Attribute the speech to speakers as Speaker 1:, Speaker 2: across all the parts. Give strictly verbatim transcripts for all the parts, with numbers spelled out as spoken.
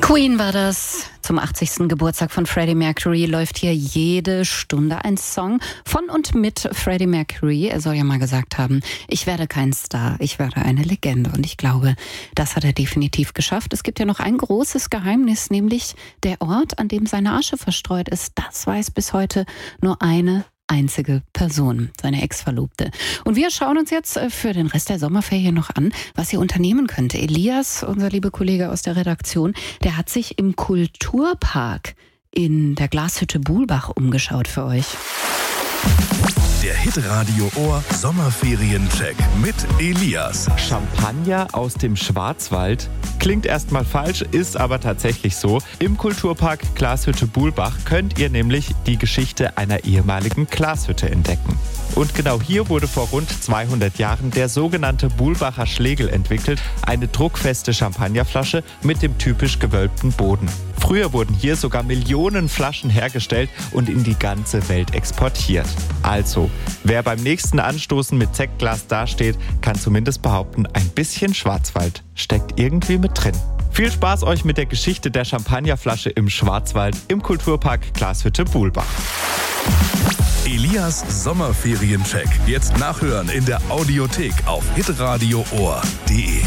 Speaker 1: Queen war das. Zum achtzigsten Geburtstag von Freddie Mercury läuft hier jede Stunde ein Song von und mit Freddie Mercury. Er soll ja mal gesagt haben, ich werde kein Star, ich werde eine Legende. Und ich glaube, das hat er definitiv geschafft. Es gibt ja noch ein großes Geheimnis, nämlich der Ort, an dem seine Asche verstreut ist. Das weiß bis heute nur eine einzige Person, seine Ex-Verlobte. Und wir schauen uns jetzt für den Rest der Sommerferien noch an, was ihr unternehmen könnte. Elias, unser lieber Kollege aus der Redaktion, der hat sich im Kulturpark in der Glashütte Buhlbach umgeschaut für euch.
Speaker 2: Der Hitradio Ohr Sommerferien-Check mit Elias.
Speaker 3: Champagner aus dem Schwarzwald. Klingt erstmal falsch, ist aber tatsächlich so. Im Kulturpark Glashütte Buhlbach könnt ihr nämlich die Geschichte einer ehemaligen Glashütte entdecken. Und genau hier wurde vor rund zweihundert Jahren der sogenannte Buhlbacher Schlegel entwickelt, eine druckfeste Champagnerflasche mit dem typisch gewölbten Boden. Früher wurden hier sogar Millionen Flaschen hergestellt und in die ganze Welt exportiert. Also, wer beim nächsten Anstoßen mit Sektglas dasteht, kann zumindest behaupten, ein bisschen Schwarzwald steckt irgendwie mit drin. Viel Spaß euch mit der Geschichte der Champagnerflasche im Schwarzwald im Kulturpark Glashütte Buhlbach.
Speaker 2: Elias Sommerferien-Check. Jetzt nachhören in der Audiothek auf hitradio ohr punkt de.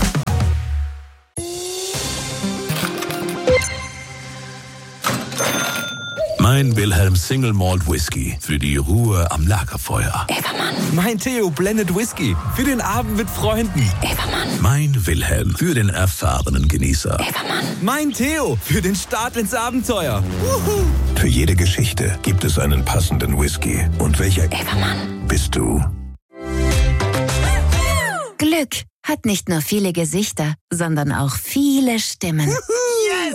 Speaker 2: Mein Wilhelm Single Malt Whisky für die Ruhe am Lagerfeuer.
Speaker 4: Evermann. Mein Theo Blended Whisky für den Abend mit Freunden.
Speaker 2: Evermann. Mein Wilhelm für den erfahrenen Genießer.
Speaker 4: Evermann. Mein Theo für den Start ins Abenteuer. Wuhu.
Speaker 2: Für jede Geschichte gibt es einen passenden Whisky. Und welcher
Speaker 4: Evermann
Speaker 2: bist du?
Speaker 5: Glück hat nicht nur viele Gesichter, sondern auch viele Stimmen.
Speaker 4: Yes!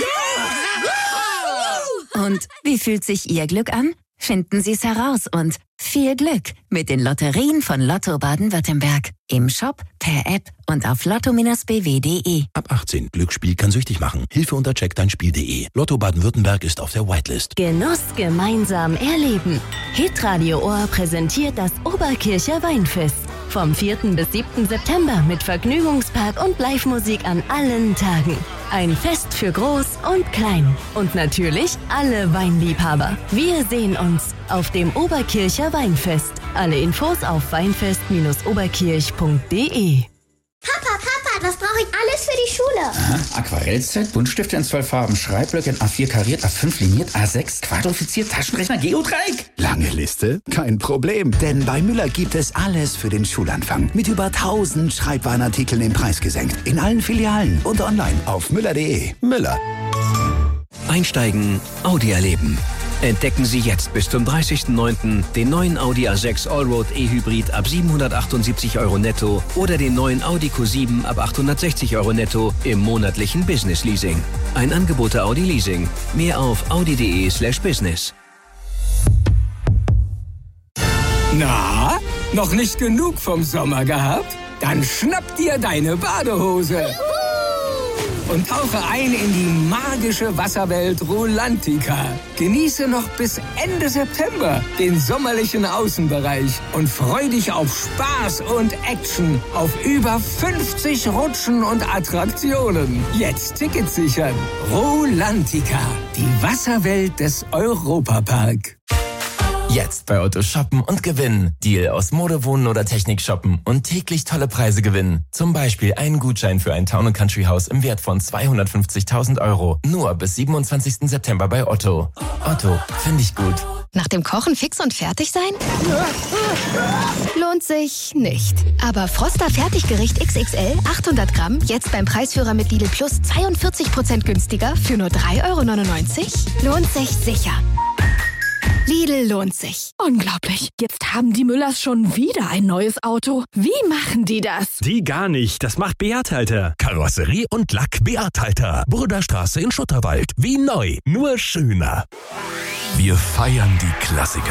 Speaker 5: Und wie fühlt sich Ihr Glück an? Finden Sie es heraus und viel Glück mit den Lotterien von Lotto Baden-Württemberg. Im Shop, per App und auf lotto Bindestrich b w punkt de.
Speaker 6: Ab achtzehn. Glücksspiel kann süchtig machen. Hilfe unter check dein spiel punkt de. Lotto Baden-Württemberg ist auf der Whitelist.
Speaker 7: Genuss gemeinsam erleben. Hitradio Ohr präsentiert das Oberkircher Weinfest. Vom vierten bis siebten September mit Vergnügungspark und Live-Musik an allen Tagen. Ein Fest für Groß und Klein. Und natürlich alle Weinliebhaber. Wir sehen uns auf dem Oberkircher Weinfest. Alle Infos auf weinfest Bindestrich oberkirch punkt de.
Speaker 8: Papa, Papa, was brauche ich alles für die Schule?
Speaker 9: Aha, Aquarellset, Buntstifte in zwölf Farben, Schreibblöcke in A vier kariert, A fünf liniert, A sechs quadrifiziert, Taschenrechner, Geodreieck.
Speaker 10: Lange Liste? Kein Problem, denn bei Müller gibt es alles für den Schulanfang. Mit über tausend Schreibwarenartikeln im Preis gesenkt. In allen Filialen und online auf müller punkt de. Müller.
Speaker 11: Einsteigen, Audi erleben. Entdecken Sie jetzt bis zum dreißigsten neunten den neuen Audi A sechs Allroad E-Hybrid ab siebenhundertachtundsiebzig Euro netto oder den neuen Audi Q sieben ab achthundertsechzig Euro netto im monatlichen Business Leasing. Ein Angebot der Audi Leasing. Mehr auf audi punkt de slash business.
Speaker 12: Na, noch nicht genug vom Sommer gehabt? Dann schnapp dir deine Badehose und tauche ein in die magische Wasserwelt Rulantica. Genieße noch bis Ende September den sommerlichen Außenbereich und freu dich auf Spaß und Action auf über fünfzig Rutschen und Attraktionen. Jetzt Tickets sichern. Rulantica, die Wasserwelt des Europapark.
Speaker 13: Jetzt bei Otto shoppen und gewinnen. Deal aus Mode, Wohnen oder Technik shoppen und täglich tolle Preise gewinnen. Zum Beispiel einen Gutschein für ein Town and Country Haus im Wert von zweihundertfünfzigtausend Euro. Nur bis siebenundzwanzigsten September bei Otto. Otto, finde ich gut.
Speaker 14: Nach dem Kochen fix und fertig sein? Lohnt sich nicht. Aber Froster Fertiggericht X X L achthundert Gramm jetzt beim Preisführer mit Lidl Plus zweiundvierzig Prozent günstiger für nur drei Euro neunundneunzig? Lohnt sich sicher. Lidl lohnt sich.
Speaker 15: Unglaublich. Jetzt haben die Müllers schon wieder ein neues Auto. Wie machen die das?
Speaker 16: Die gar nicht. Das macht Beat Halter.
Speaker 2: Karosserie und Lack Beat Halter. Burderstraße in Schutterwald. Wie neu. Nur schöner. Wir feiern die Klassiker.